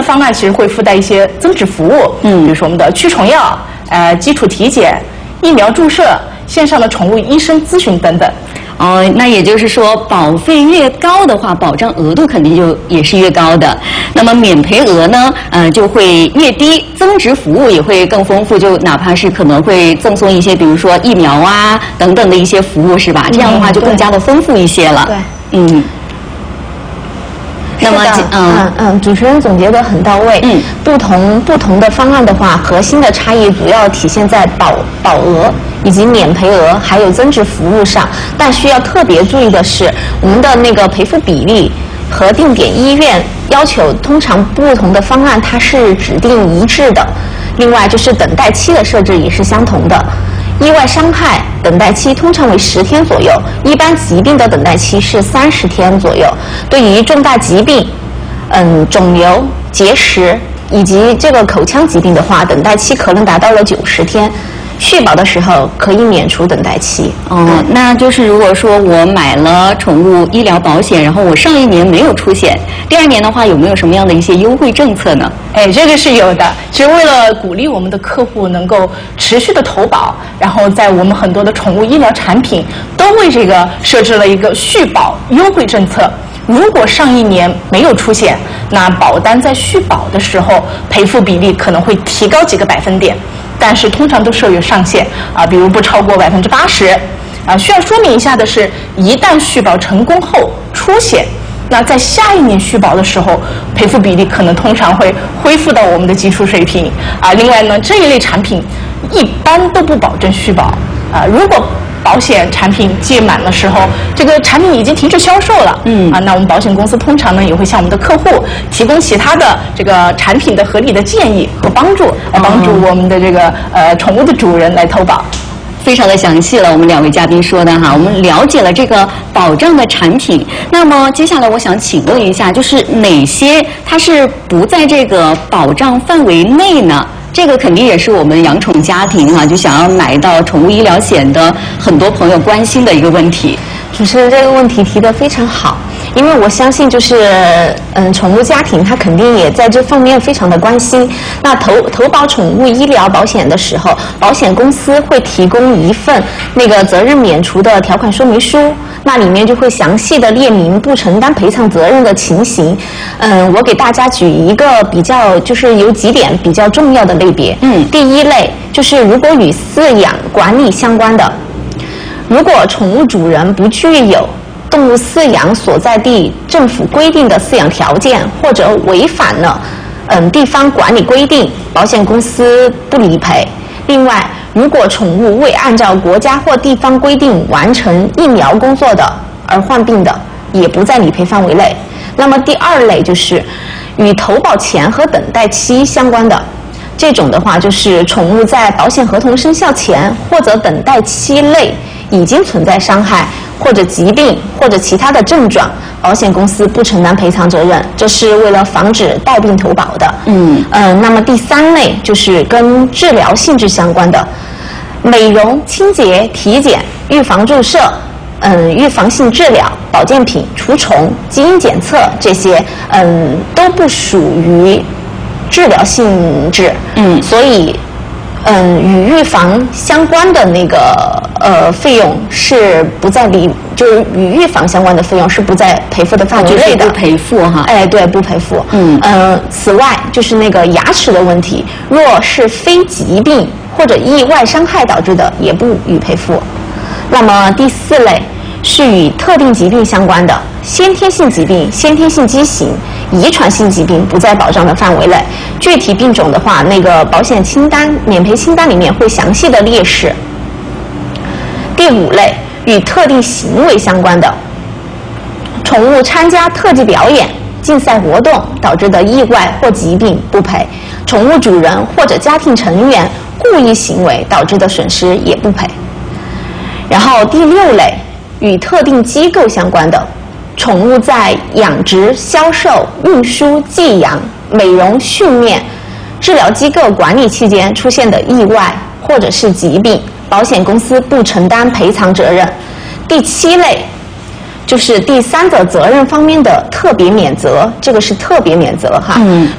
的方案其实会附带一些增值服务，比如说我们的驱虫药、基础体检、疫苗注射、线上的宠物医生咨询等等。 那也就是说，保费越高的话，保障额度肯定就也是越高的。那么免赔额呢，就会越低，增值服务也会更丰富。就哪怕是可能会赠送一些，比如说疫苗啊等等的一些服务，是吧？这样的话就更加的丰富一些了。 对，那么，主持人总结得很到位。不同的方案的话，核心的差异主要体现在保额以及免赔额，还有增值服务上。但需要特别注意的是，我们的那个赔付比例和定点医院要求，通常不同的方案它是指定一致的。另外就是等待期的设置也是相同的。意外伤害等待期通常为10天左右，一般疾病的等待期是30天左右。对于重大疾病，肿瘤、结石以及这个口腔疾病的话，等待期可能达到了90天。续保的时候可以免除等待期。 那就是如果说我买了宠物医疗保险，然后我上一年没有出险，第2年的话有没有什么样的一些优惠政策呢？ 这个是有的。其实为了鼓励我们的客户能够持续的投保，然后在我们很多的宠物医疗产品都为这个设置了一个续保优惠政策。如果上一年没有出险，那保单在续保的时候赔付比例可能会提高几个百分点，但是通常都设有上限比如不超过80%。需要说明一下的是，一旦续保成功后出险，那在下一年续保的时候，赔付比例可能通常会恢复到我们的基础水平另外呢，这一类产品一般都不保证续保如果保险产品届满的时候，这个产品已经停止销售了，那我们保险公司通常呢也会向我们的客户提供其他的这个产品的合理的建议和帮助，来帮助我们的这个宠物的主人来投保。 非常的详细了，我们2位嘉宾说的哈，我们了解了这个保障的产品。那么接下来我想请问一下，就是哪些它是不在这个保障范围内呢？这个肯定也是我们养宠家庭就想要买到宠物医疗险的很多朋友关心的一个问题。 主持人这个问题提得非常好，因为我相信就是宠物家庭他肯定也在这方面非常的关心。那投保宠物医疗保险的时候，保险公司会提供一份那个责任免除的条款说明书，那里面就会详细的列明不承担赔偿责任的情形。我给大家举一个比较，就是有几点比较重要的类别。第一类就是如果与饲养管理相关的，如果宠物主人不具有动物饲养所在地政府规定的饲养条件，或者违反了地方管理规定，保险公司不理赔。另外，如果宠物未按照国家或地方规定完成疫苗工作的而患病的，也不在理赔范围内。那么第2类就是与投保前和等待期相关的，这种的话就是宠物在保险合同生效前或者等待期内已经存在伤害或者疾病或者其他的症状，保险公司不承担赔偿责任，这是为了防止带病投保的。那么第3类就是跟治疗性质相关的，美容、清洁、体检、预防注射、预防性治疗、保健品、除虫、基因检测这些，都不属于治疗性质。所以与预防相关的那个费用是不在就是与预防相关的费用是不在赔付的范围内的， 不赔付哈。 对，不赔付。此外就是那个牙齿的问题，若是非疾病或者意外伤害导致的，也不予赔付。那么第4类是与特定疾病相关的，先天性疾病、先天性畸形、遗传性疾病不在保障的范围内。具体病种的话，那个保险清单、免赔清单里面会详细的列示。第5类与特定行为相关的，宠物参加特技表演、竞赛活动导致的意外或疾病不赔，宠物主人或者家庭成员故意行为导致的损失也不赔。然后第6类与特定机构相关的，宠物在养殖、销售、运输、寄养、美容、训练、治疗机构管理期间出现的意外或者是疾病，保险公司不承担赔偿责任。第7类就是第3者责任方面的特别免责，这个是特别免责哈。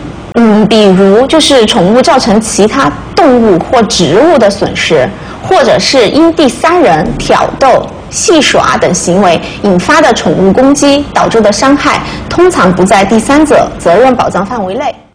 比如就是宠物造成其他动物或植物的损失，或者是因第三人挑逗、戏耍等行为引发的宠物攻击导致的伤害，通常不在第三者责任保障范围内。